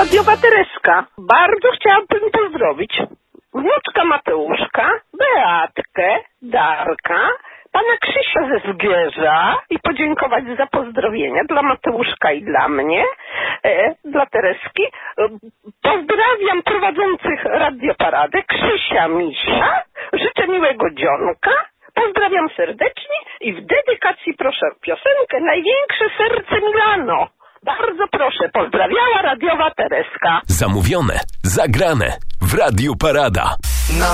radiowa Tereska. Bardzo chciałabym pozdrowić wnuczka Mateuszka, Beatkę, Darka, pana Krzysia ze Zgierza i podziękować za pozdrowienia dla Mateuszka i dla mnie, dla Tereski. Pozdrawiam prowadzących Radioparadę, Krzysia, Misia. Życzę miłego dzionka. Pozdrawiam serdecznie i w dedykacji proszę piosenkę Największe serce Milano. Bardzo proszę, pozdrawiała radiowa Tereska. Zamówione, zagrane w Radiu Parada.